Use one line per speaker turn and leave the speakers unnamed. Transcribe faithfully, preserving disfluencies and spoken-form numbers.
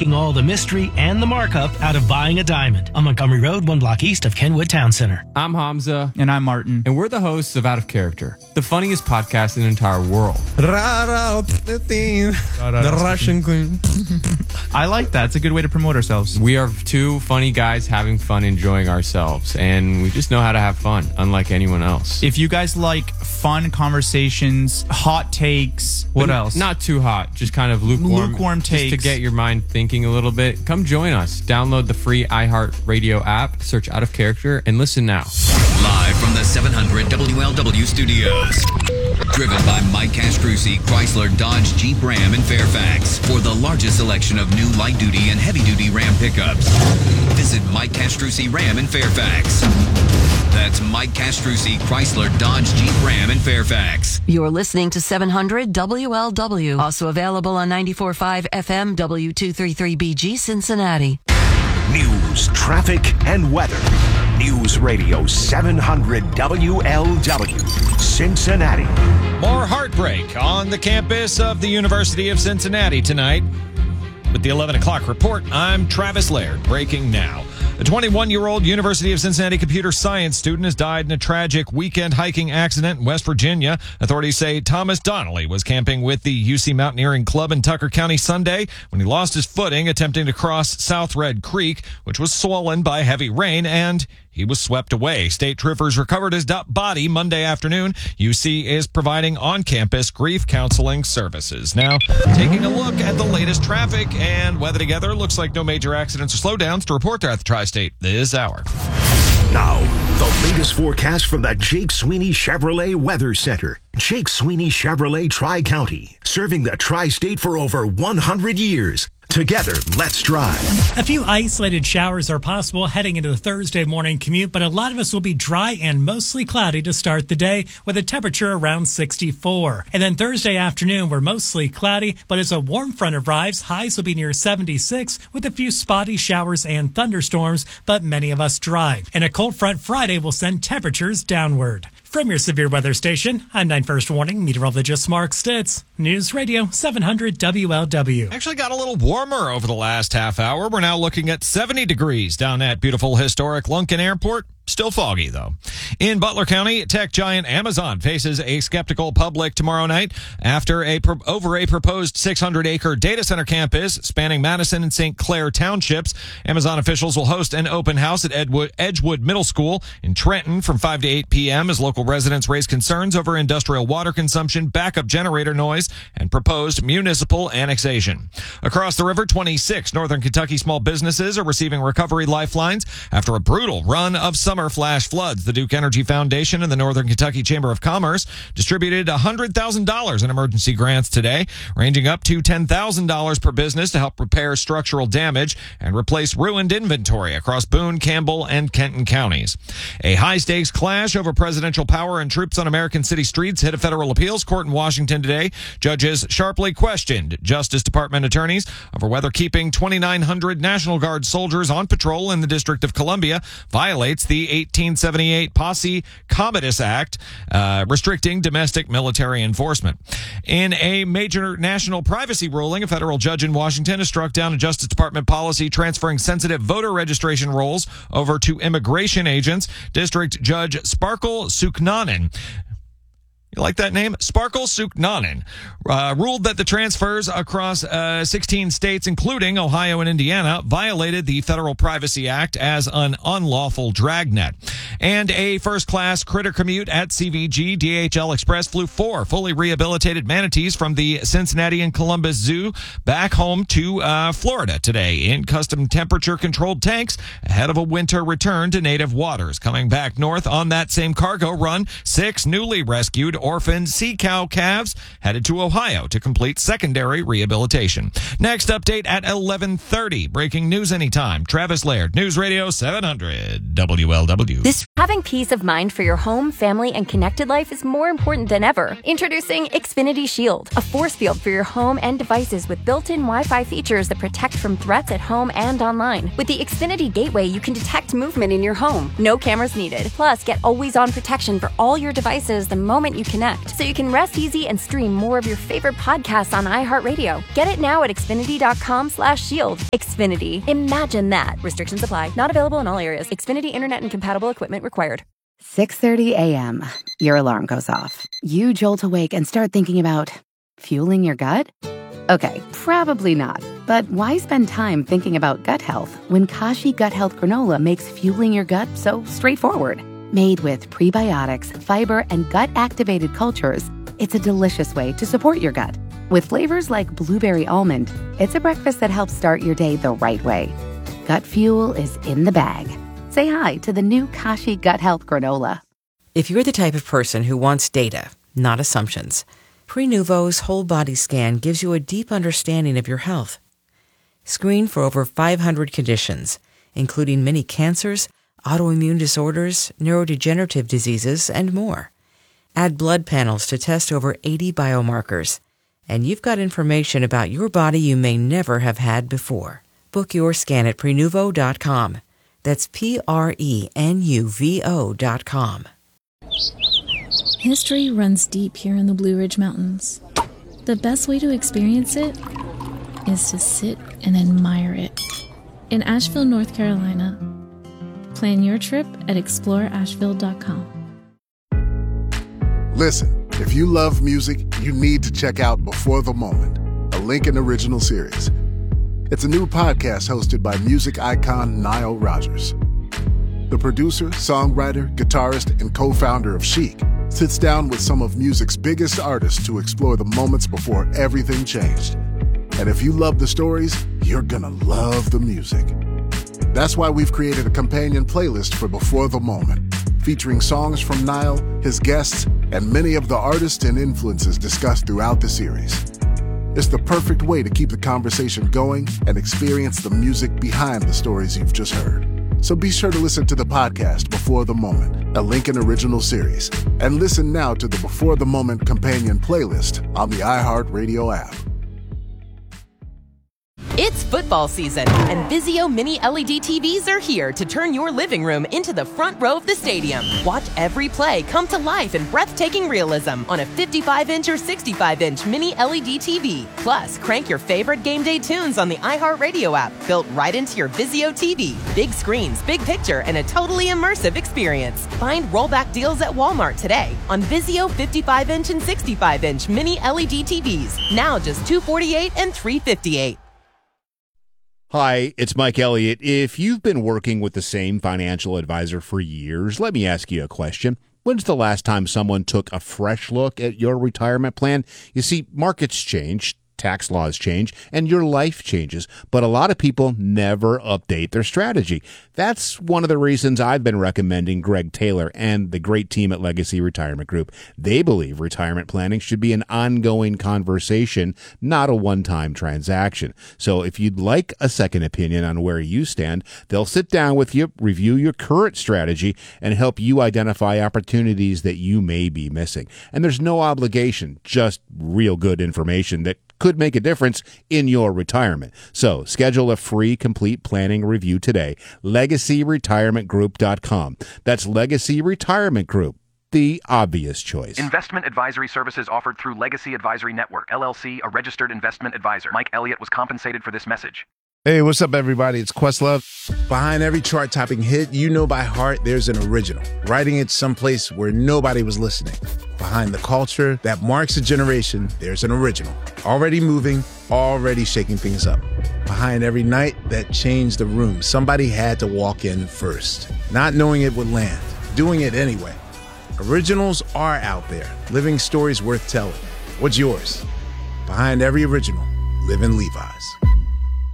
taking all the mystery and the markup out of buying a diamond on Montgomery Road, one block east of Kenwood Town Center.
I'm Hamza.
And I'm Martin.
And we're the hosts of Out of Character, the funniest podcast in the entire world.
The Russian queen.
I like that. It's a good way to promote ourselves.
We are two funny guys having fun, enjoying ourselves, and we just know how to have fun, unlike anyone else.
If you guys like fun conversations, hot takes, what
But
else?
Not too hot, just kind of lukewarm.
Lukewarm
just
takes.
to get your mind thinking a little bit. Come join us. Download the free iHeartRadio app, search Out of Character, and listen now.
Live from the seven hundred W L W studios. Driven by Mike Castrucci, Chrysler, Dodge, Jeep, Ram, and Fairfax. For the largest selection of new light-duty and heavy-duty Ram pickups. Visit Mike Castrucci Ram in Fairfax. That's Mike Castrucci, Chrysler, Dodge, Jeep, Ram, and Fairfax.
You're listening to seven hundred W L W. Also available on ninety-four point five F M W two thirty-three B G Cincinnati.
News, traffic, and weather. News Radio seven hundred W L W, Cincinnati.
More heartbreak on the campus of the University of Cincinnati tonight. With the eleven o'clock report, I'm Travis Laird, breaking now. A twenty-one-year-old University of Cincinnati computer science student has died in a tragic weekend hiking accident in West Virginia. Authorities say Thomas Donnelly was camping with the U C Mountaineering Club in Tucker County Sunday when he lost his footing attempting to cross South Red Creek, which was swollen by heavy rain, and he was swept away. State troopers recovered his body Monday afternoon. U C is providing on-campus grief counseling services. Now, taking a look at the latest traffic and weather together, looks like no major accidents or slowdowns to report there at the Tri-State this hour.
Now, the latest forecast from the Jake Sweeney Chevrolet Weather Center. Jake Sweeney Chevrolet Tri-County, serving the Tri-State for over one hundred years. Together, let's drive.
A few isolated showers are possible heading into the Thursday morning commute, but a lot of us will be dry and mostly cloudy to start the day with a temperature around sixty-four. And then Thursday afternoon, we're mostly cloudy, but as a warm front arrives, highs will be near seventy-six with a few spotty showers and thunderstorms, but many of us dry. And a cold front Friday will send temperatures downward. From your severe weather station, I'm nine First Warning meteorologist Mark Stitz. News Radio seven hundred W L W.
Actually got a little warmer over the last half hour. We're now looking at seventy degrees down at beautiful historic Lunken Airport. Still foggy, though. In Butler County, tech giant Amazon faces a skeptical public tomorrow night after a pro- over a proposed six hundred acre data center campus spanning Madison and Saint Clair townships. Amazon officials will host an open house at Edwood, Edgewood Middle School in Trenton from five to eight p.m. as local residents raise concerns over industrial water consumption, backup generator noise, and proposed municipal annexation. Across the river, twenty-six Northern Kentucky small businesses are receiving recovery lifelines after a brutal run of summer flash floods. The Duke Energy Foundation and the Northern Kentucky Chamber of Commerce distributed one hundred thousand dollars in emergency grants today, ranging up to ten thousand dollars per business to help repair structural damage and replace ruined inventory across Boone, Campbell, and Kenton counties. A high-stakes clash over presidential power and troops on American city streets hit a federal appeals court in Washington today. Judges sharply questioned Justice Department attorneys over whether keeping twenty-nine hundred National Guard soldiers on patrol in the District of Columbia violates the eighteen seventy-eight Posse Comitus Act, uh, restricting domestic military enforcement. In a major national privacy ruling, a federal judge in Washington has struck down a Justice Department policy transferring sensitive voter registration rolls over to immigration agents. District Judge Sparkle Suknanen, you like that name? Sparkle Suknanen uh, ruled that the transfers across uh, sixteen states, including Ohio and Indiana, violated the Federal Privacy Act as an unlawful dragnet. And a first-class critter commute at C V G D H L Express flew four fully rehabilitated manatees from the Cincinnati and Columbus Zoo back home to uh, Florida today in custom temperature-controlled tanks ahead of a winter return to native waters. Coming back north on that same cargo run, six newly rescued orphaned sea cow calves headed to Ohio to complete secondary rehabilitation. Next update at eleven thirty. Breaking news anytime. Travis Laird, News Radio seven hundred W L W.
This having peace of mind for your home, family, and connected life is more important than ever. Introducing Xfinity Shield, a force field for your home and devices with built-in Wi-Fi features that protect from threats at home and online. With the Xfinity Gateway, you can detect movement in your home. No cameras needed. Plus, get always-on protection for all your devices the moment you Connect, so you can rest easy and stream more of your favorite podcasts on iHeartRadio. Get it now at Xfinity.com slash shield. Xfinity. Imagine that. Restrictions apply. Not available in all areas. Xfinity Internet and compatible equipment required.
six thirty a.m. Your alarm goes off. You jolt awake and start thinking about fueling your gut? Okay, probably not. But why spend time thinking about gut health when Kashi Gut Health Granola makes fueling your gut so straightforward? Made with prebiotics, fiber, and gut-activated cultures, it's a delicious way to support your gut. With flavors like blueberry almond, it's a breakfast that helps start your day the right way. Gut fuel is in the bag. Say hi to the new Kashi Gut Health Granola.
If you're the type of person who wants data, not assumptions, Prenuvo's whole body scan gives you a deep understanding of your health. Screen for over five hundred conditions, including many cancers, autoimmune disorders, neurodegenerative diseases, and more. Add blood panels to test over eighty biomarkers, and you've got information about your body you may never have had before. Book your scan at Prenuvo dot com. That's P R E N U V O dot com.
History runs deep here in the Blue Ridge Mountains. The best way to experience it is to sit and admire it. In Asheville, North Carolina. Plan your trip at explore asheville dot com.
Listen, if you love music, you need to check out Before the Moment, a Lincoln original series. It's a new podcast hosted by music icon Nile Rodgers. The producer, songwriter, guitarist, and co-founder of Chic sits down with some of music's biggest artists to explore the moments before everything changed. And if you love the stories, you're gonna love the music. That's why we've created a companion playlist for Before the Moment, featuring songs from Nile, his guests, and many of the artists and influences discussed throughout the series. It's the perfect way to keep the conversation going and experience the music behind the stories you've just heard. So be sure to listen to the podcast Before the Moment, a Lincoln original series, and listen now to the Before the Moment companion playlist on the iHeartRadio app.
It's football season, and Vizio Mini L E D T Vs are here to turn your living room into the front row of the stadium. Watch every play come to life in breathtaking realism on a fifty-five inch or sixty-five inch Mini L E D T V. Plus, crank your favorite game day tunes on the iHeartRadio app, built right into your Vizio T V. Big screens, big picture, and a totally immersive experience. Find rollback deals at Walmart today on Vizio fifty-five inch and sixty-five inch Mini L E D T Vs. Now just two hundred forty-eight dollars and three hundred fifty-eight dollars.
Hi, it's Mike Elliott. If you've been working with the same financial advisor for years, let me ask you a question. When's the last time someone took a fresh look at your retirement plan? You see, markets change, tax laws change, and your life changes, but a lot of people never update their strategy. That's one of the reasons I've been recommending Greg Taylor and the great team at Legacy Retirement Group. They believe retirement planning should be an ongoing conversation, not a one-time transaction. So if you'd like a second opinion on where you stand, they'll sit down with you, review your current strategy, and help you identify opportunities that you may be missing. And there's no obligation, just real good information that could make a difference in your retirement. So schedule a free complete planning review today. legacy retirement group dot com. That's Legacy Retirement Group, the obvious choice.
Investment advisory services offered through Legacy Advisory Network, L L C, a registered investment advisor. Mike Elliott was compensated for this message.
Hey, what's up, everybody? It's Questlove. Behind every chart-topping hit you know by heart, there's an original, writing it someplace where nobody was listening. Behind the culture that marks a generation, there's an original, already moving, already shaking things up. Behind every night that changed the room, somebody had to walk in first, not knowing it would land, doing it anyway. Originals are out there, living stories worth telling. What's yours? Behind every original, live in Levi's.